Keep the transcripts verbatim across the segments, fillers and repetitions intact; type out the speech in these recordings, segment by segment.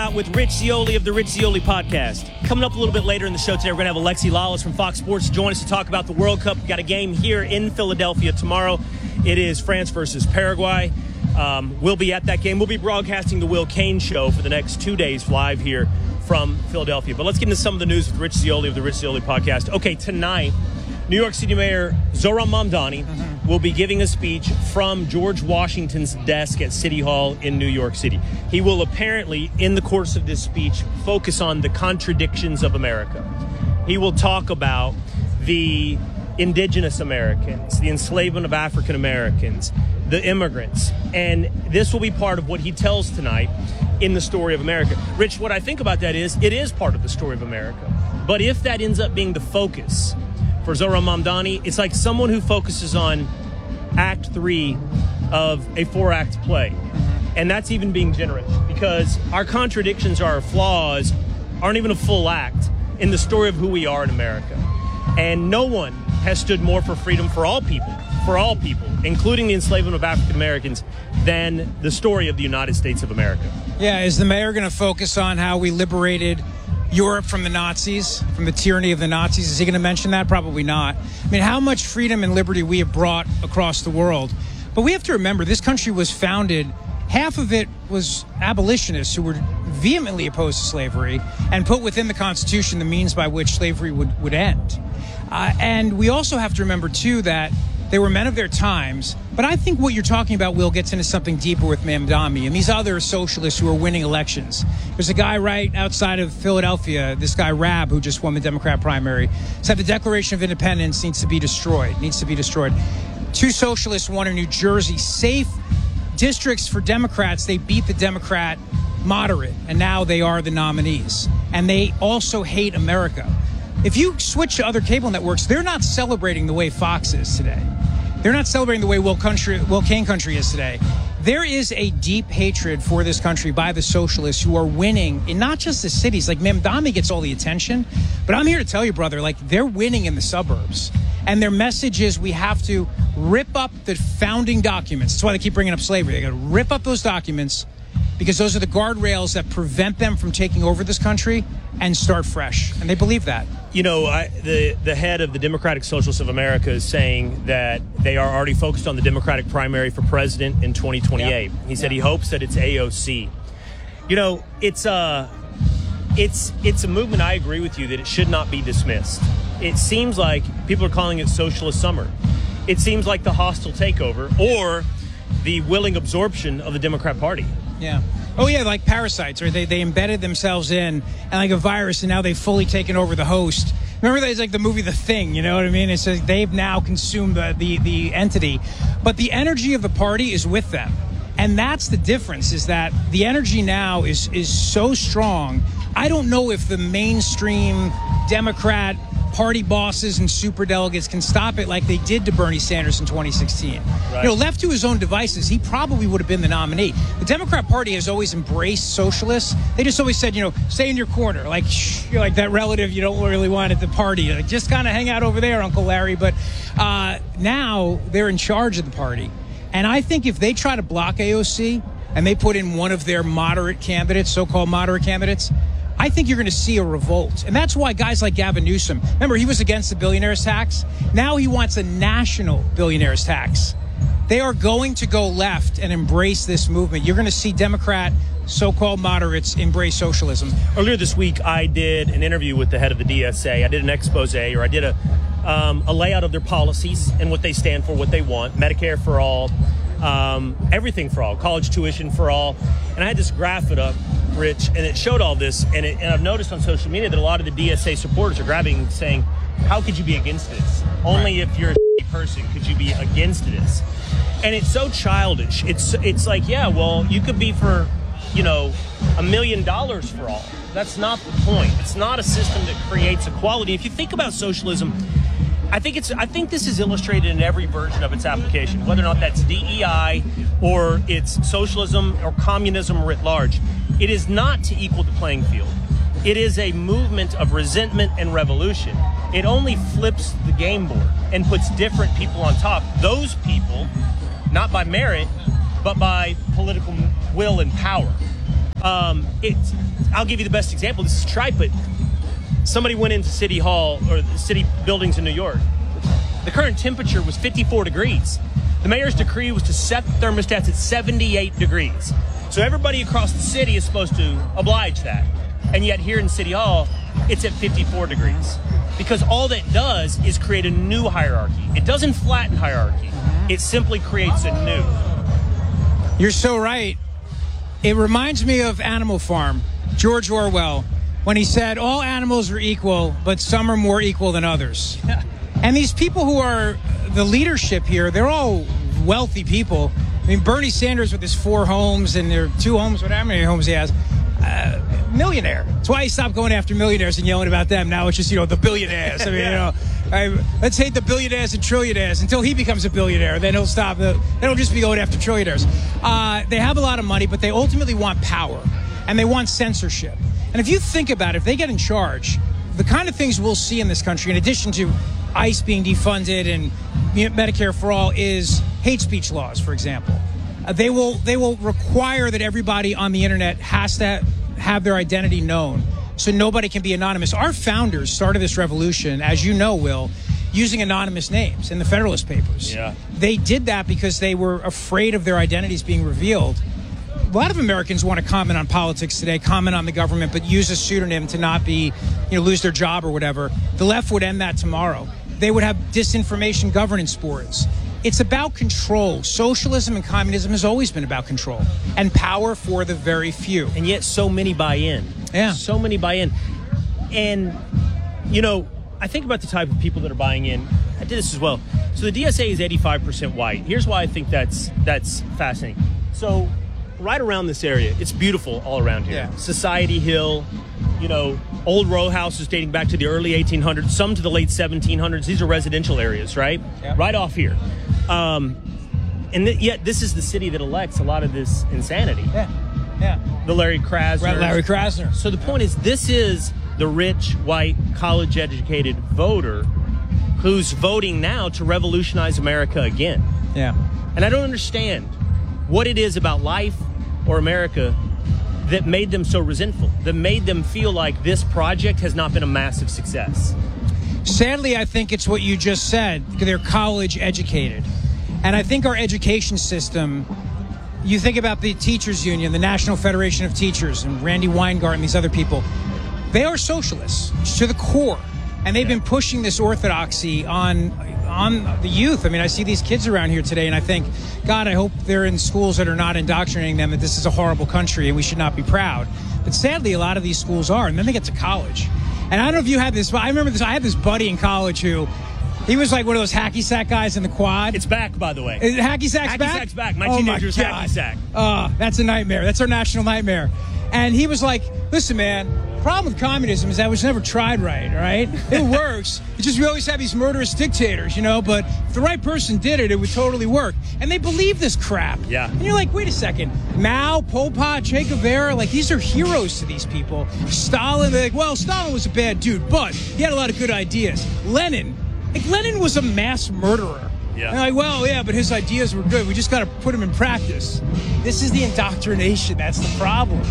Out with Rich Zeoli of the Rich Zeoli Podcast. Coming up a little bit later in the show today, we're going to have Alexi Lalas from Fox Sports join us to talk about the World Cup. We've got a game here in Philadelphia tomorrow. It is France versus Paraguay. Um, we'll be at that game. We'll be broadcasting the Will Kane Show for the next two days live here from Philadelphia. But let's get into some of the news with Rich Zeoli of the Rich Zeoli Podcast. Okay, tonight, New York City Mayor Zohran Mamdani mm-hmm. will be giving a speech from George Washington's desk at City Hall in New York City. He will apparently, in the course of this speech, focus on the contradictions of America. He will talk about the indigenous Americans, the enslavement of African Americans, the immigrants. And this will be part of what he tells tonight in the story of America. Rich, what I think about that is, it is part of the story of America. But if that ends up being the focus for Zohran Mamdani, it's like someone who focuses on act three of a four-act play. And that's even being generous, because our contradictions, our flaws, aren't even a full act in the story of who we are in America. And no one has stood more for freedom for all people, for all people, including the enslavement of African Americans, than the story of the United States of America. Yeah, is the mayor going to focus on how we liberated Europe from the Nazis, from the tyranny of the Nazis? Is he going to mention that? Probably not. I mean, how much freedom and liberty we have brought across the world. But we have to remember, this country was founded, half of it was abolitionists who were vehemently opposed to slavery and put within the Constitution the means by which slavery would, would end. Uh, and we also have to remember, too, that they were men of their times. But I think what you're talking about, Will, gets into something deeper with Mamdani and these other socialists who are winning elections. There's a guy right outside of Philadelphia, this guy Rab, who just won the Democrat primary, said the Declaration of Independence needs to be destroyed, needs to be destroyed. Two socialists won in New Jersey, safe districts for Democrats. They beat the Democrat moderate, and now they are the nominees. And they also hate America. If you switch to other cable networks, they're not celebrating the way Fox is today. They're not celebrating the way Will, country, Will Kane Country is today. There is a deep hatred for this country by the socialists who are winning in not just the cities. Like, Mamdani gets all the attention, but I'm here to tell you, brother, like, they're winning in the suburbs. And their message is we have to rip up the founding documents. That's why they keep bringing up slavery. They got to rip up those documents, because those are the guardrails that prevent them from taking over this country and start fresh. And they believe that. You know, I, the, the head of the Democratic Socialists of America is saying that they are already focused on the Democratic primary for president in twenty twenty-eight. Yep. He said yep. he hopes that it's A O C. You know, it's a, it's, it's a movement, I agree with you, that it should not be dismissed. It seems like people are calling it socialist summer. It seems like the hostile takeover or the willing absorption of the Democrat Party. Yeah. Oh, yeah, like parasites, right? They they embedded themselves in, and like a virus, and now they've fully taken over the host. Remember that? It's like the movie The Thing, you know what I mean? It's like they've now consumed the, the, the entity. But the energy of the party is with them. And that's the difference, is that the energy now is is so strong. I don't know if the mainstream Democrat party bosses and superdelegates can stop it like they did to Bernie Sanders in twenty sixteen. Right. You know, left to his own devices, he probably would have been the nominee. The Democrat Party has always embraced socialists. They just always said, you know, stay in your corner, like shh, you're like that relative you don't really want at the party. Like, just kind of hang out over there, Uncle Larry. But uh, now they're in charge of the party. And I think if they try to block A O C and they put in one of their moderate candidates, so-called moderate candidates, I think you're going to see a revolt. And that's why guys like Gavin Newsom, remember, he was against the billionaires tax. Now he wants a national billionaires tax. They are going to go left and embrace this movement. You're going to see Democrat so-called moderates embrace socialism. Earlier this week, I did an interview with the head of the D S A. I did an expose, or I did a, um, a layout of their policies and what they stand for, what they want, Medicare for all, um, everything for all, college tuition for all. And I had this graph it up, Rich, and it showed all this. And, it, and I've noticed on social media that a lot of the D S A supporters are grabbing, saying, how could you be against this? Only if you're a person could you be against this. And it's so childish. It's it's like, yeah, well, you could be for, you know, a million dollars for all. That's not the point. It's not a system that creates equality. If you think about socialism, I think it's I think this is illustrated in every version of its application, whether or not that's D E I or it's socialism or communism writ large. It is not to equal the playing field. It is a movement of resentment and revolution. It only flips the game board and puts different people on top. Those people, not by merit, but by political will and power. Um, it's, I'll give you the best example. This is trite, but somebody went into City Hall or the city buildings in New York. The current temperature was fifty-four degrees. The mayor's decree was to set thermostats at seventy-eight degrees. So everybody across the city is supposed to oblige that. And yet here in City Hall, it's at fifty-four degrees. Because all that does is create a new hierarchy. It doesn't flatten hierarchy. It simply creates a new. You're so right. It reminds me of Animal Farm, George Orwell, when he said all animals are equal, but some are more equal than others. And these people who are the leadership here, they're all wealthy people. I mean, Bernie Sanders with his four homes and their two homes, whatever many homes he has, uh, millionaire. That's why he stopped going after millionaires and yelling about them. Now it's just, you know, the billionaires. I mean, you know, I, let's hate the billionaires and trillionaires until he becomes a billionaire. Then he'll stop. Then he'll just be going after trillionaires. Uh, they have a lot of money, but they ultimately want power and they want censorship. And if you think about it, if they get in charge, the kind of things we'll see in this country, in addition to ICE being defunded and Medicare for all, is hate speech laws, for example. Uh, they will they will require that everybody on the internet has to have their identity known, so nobody can be anonymous. Our founders started this revolution, as you know, Will, using anonymous names in the Federalist Papers. Yeah. They did that because they were afraid of their identities being revealed. A lot of Americans want to comment on politics today, comment on the government, but use a pseudonym to not be, you know, lose their job or whatever. The left would end that tomorrow. They would have disinformation governance boards. It's about control. Socialism and communism has always been about control and power for the very few. And yet so many buy in. Yeah. So many buy in. And, you know, I think about the type of people that are buying in. I did this as well. So the D S A is eighty-five percent white. Here's why I think that's that's fascinating. So right around this area, it's beautiful all around here. Yeah. Society Hill, you know, old row houses dating back to the early eighteen hundreds, some to the late seventeen hundreds. These are residential areas, right? Yeah. Right off here. Um, and th- yet this is the city that elects a lot of this insanity. Yeah, yeah. The Larry Krasner. Larry Krasner. So the point is, this is the rich, white, college-educated voter who's voting now to revolutionize America again. Yeah. And I don't understand what it is about life or America that made them so resentful, that made them feel like this project has not been a massive success. Sadly, I think it's what you just said. They're college educated. And I think our education system, you think about the teachers union, the National Federation of Teachers, and Randy Weingarten and these other people, they are socialists to the core. And they've been pushing this orthodoxy on on the youth. I mean, I see these kids around here today, and I think, God, I hope they're in schools that are not indoctrinating them that this is a horrible country and we should not be proud. But sadly, a lot of these schools are, and then they get to college. And I don't know if you had this, but I remember this. I had this buddy in college who, he was like one of those hacky sack guys in the quad. It's back, by the way. Is it hacky sack's hacky back? sack's back. My oh teenager's my hacky sack. Oh, that's a nightmare. That's our national nightmare. And he was like, listen, man, the problem with communism is that it was never tried right, all right? It works. It's just we always have these murderous dictators, you know, but if the right person did it, it would totally work. And they believe this crap. Yeah. And you're like, wait a second. Mao, Pol Pot, Che Guevara, like, these are heroes to these people. Stalin, they're like, well, Stalin was a bad dude, but he had a lot of good ideas. Lenin, like, Lenin was a mass murderer. Yeah. And like, well, yeah, but his ideas were good. We just got to put them in practice. This is the indoctrination. That's the problem.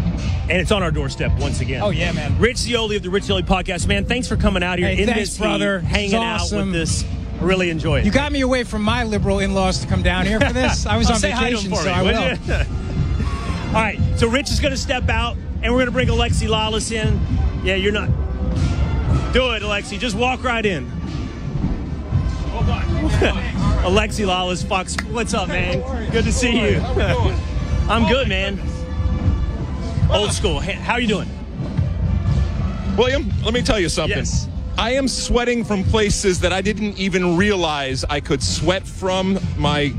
And it's on our doorstep once again. Oh, yeah, man. Rich Zeoli of the Rich Zeoli Podcast. Man, thanks for coming out here Hey, in thanks, this brother. heat, hanging Awesome. out with this. I really enjoy it. You got me away from my liberal in-laws to come down here for this. I was Oh, on say hi to vacation, him for so me, I would will. you? All right, so Rich is going to step out, and we're going to bring Alexi Lalas in. Yeah, you're not. Do it, Alexi. Just walk right in. Hold on. Alexi Lalas, Fox. What's up, man? Good to see you. I'm good, man. Old school. Hey, how are you doing? William, let me tell you something. Yes. I am sweating from places that I didn't even realize I could sweat from. My,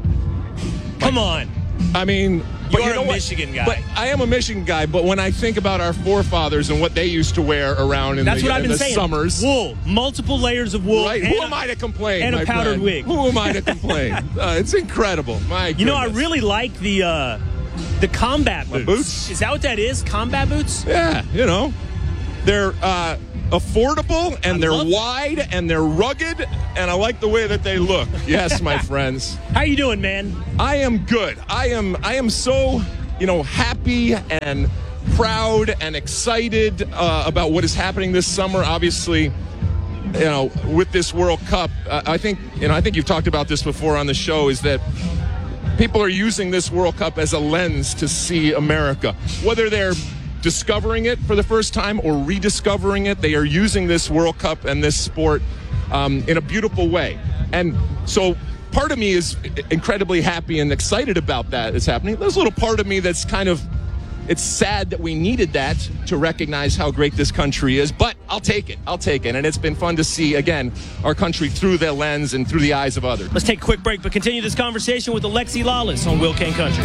Come on. I mean, but You're you know a what? Michigan guy. But I am a Michigan guy. But when I think about our forefathers and what they used to wear around in That's the, what I've in been the saying. summers, Wool. Multiple layers of wool. right? And Who a- am I to complain? and a my powdered friend? wig. Who am I to complain? uh, it's incredible. My You know, I goodness. really like the uh, the combat boots. boots? Is that what that is? Combat boots? Yeah, you know, they're uh, affordable and I they're love it. wide and they're rugged, and I like the way that they look. Yes, my friends. How you doing, man? I am good. I am I am so you know, happy and proud and excited uh, about what is happening this summer. Obviously, you know, with this World Cup, uh, I think, you know, I think you've talked about this before on the show, is that people are using this World Cup as a lens to see America. Whether they're discovering it for the first time or rediscovering it, they are using this World Cup and this sport um, in a beautiful way. And so part of me is incredibly happy and excited about that is happening. There's a little part of me that's kind of, it's sad that we needed that to recognize how great this country is, but I'll take it. I'll take it. And it's been fun to see, again, our country through the lens and through the eyes of others. Let's take a quick break, but continue this conversation with Alexi Lalas on Will Kane Country.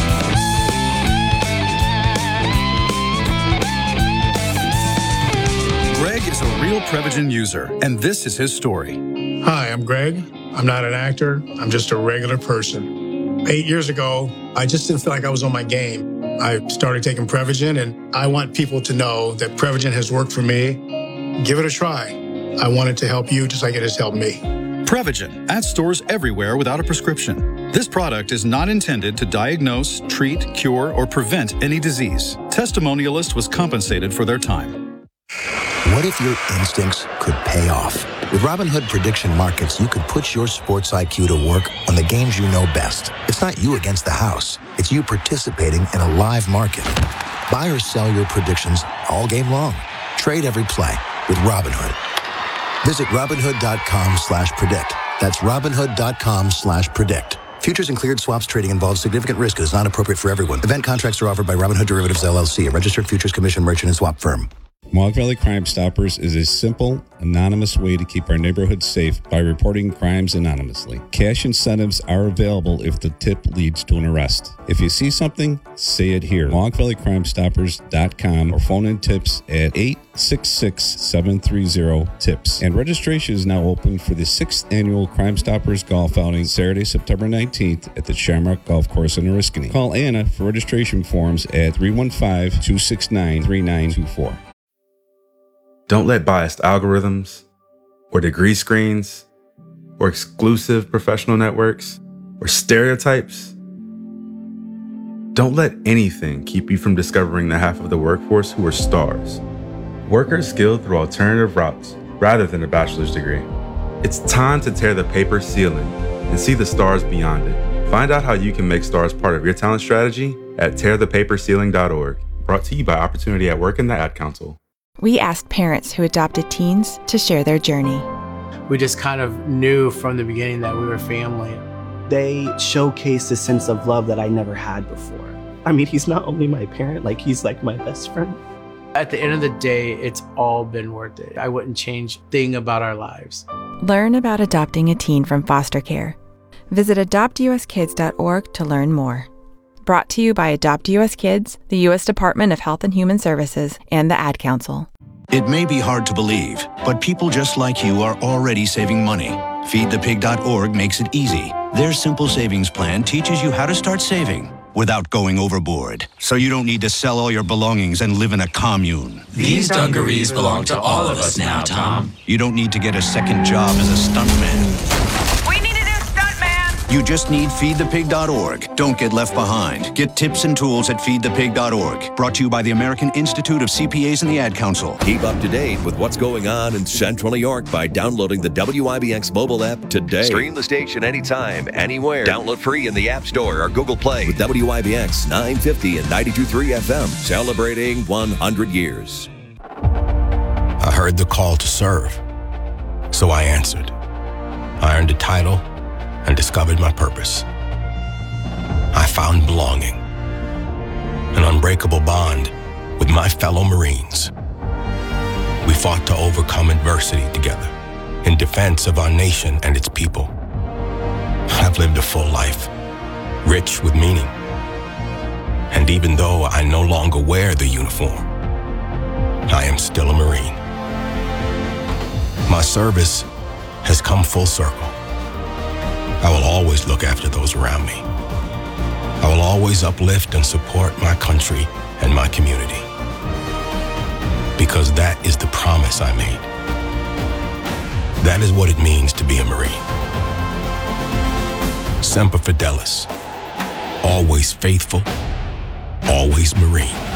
Greg is a real Prevagen user, and this is his story. Hi, I'm Greg. I'm not an actor. I'm just a regular person. Eight years ago, I just didn't feel like I was on my game. I started taking Prevagen, and I want people to know that Prevagen has worked for me. Give it a try. I want it to help you just like it has helped me. Prevagen, at stores everywhere without a prescription. This product is not intended to diagnose, treat, cure, or prevent any disease. Testimonialist was compensated for their time. What if your instincts could pay off? With Robinhood Prediction Markets, you could put your sports I Q to work on the games you know best. It's not you against the house. It's you participating in a live market. Buy or sell your predictions all game long. Trade every play with Robinhood. Visit Robinhood.com slash predict. That's Robinhood.com slash predict. Futures and cleared swaps trading involves significant risk and is not appropriate for everyone. Event contracts are offered by Robinhood Derivatives, L L C, a registered futures commission merchant and swap firm. Mohawk Valley Crime Stoppers is a simple, anonymous way to keep our neighborhood safe by reporting crimes anonymously. Cash incentives are available if the tip leads to an arrest. If you see something, say it here. Mohawk Valley Crime Stoppers dot com or phone in tips at eight six six, seven three zero, TIPS. And registration is now open for the sixth annual Crime Stoppers Golf Outing, Saturday, September nineteenth at the Shamrock Golf Course in Oriskany. Call Anna for registration forms at three one five, two six nine, three nine two four. Don't let biased algorithms, or degree screens, or exclusive professional networks, or stereotypes. Don't let anything keep you from discovering the half of the workforce who are stars. Workers skilled through alternative routes rather than a bachelor's degree. It's time to tear the paper ceiling and see the stars beyond it. Find out how you can make stars part of your talent strategy at tear the paper ceiling dot org. Brought to you by Opportunity at Work and the Ad Council. We asked parents who adopted teens to share their journey. We just kind of knew from the beginning that we were family. They showcased a sense of love that I never had before. I mean, he's not only my parent, like he's like my best friend. At the end of the day, it's all been worth it. I wouldn't change a thing about our lives. Learn about adopting a teen from foster care. Visit adopt u s kids dot org to learn more. Brought to you by Adopt U S Kids, the U S Department of Health and Human Services, and the Ad Council. It may be hard to believe, but people just like you are already saving money. feed the pig dot org makes it easy. Their simple savings plan teaches you how to start saving without going overboard, so you don't need to sell all your belongings and live in a commune. These dungarees belong to all of us now, Tom. You don't need to get a second job as a stuntman. We need a new stuntman! You just need feed the pig dot org. Don't get left behind. Get tips and tools at feed the pig dot org. Brought to you by the American Institute of C P As and the Ad Council. Keep up to date with what's going on in Central New York by downloading the W I B X mobile app today. Stream the station anytime, anywhere. Download free in the App Store or Google Play with W I B X nine fifty and ninety-two point three F M, celebrating one hundred years. I heard the call to serve, so I answered. I earned a title and discovered my purpose. I found belonging, an unbreakable bond with my fellow Marines. We fought to overcome adversity together in defense of our nation and its people. I've lived a full life, rich with meaning. And even though I no longer wear the uniform, I am still a Marine. My service has come full circle. I will always look after those around me. I will always uplift and support my country and my community. Because that is the promise I made. That is what it means to be a Marine. Semper Fidelis, always faithful, always Marine.